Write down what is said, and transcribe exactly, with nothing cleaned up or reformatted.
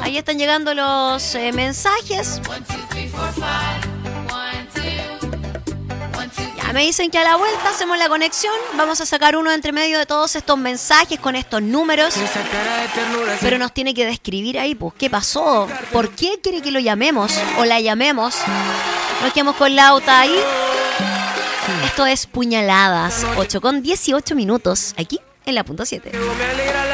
Ahí están llegando los eh, mensajes. Ya me dicen que a la vuelta hacemos la conexión. Vamos a sacar uno entre medio de todos estos mensajes con estos números. Pero nos tiene que describir ahí, pues, ¿qué pasó? ¿Por qué quiere que lo llamemos o la llamemos? Nos quedamos con Lauta ahí. Esto es Puñaladas. ocho con dieciocho minutos. Aquí en la punto siete. Me alegra la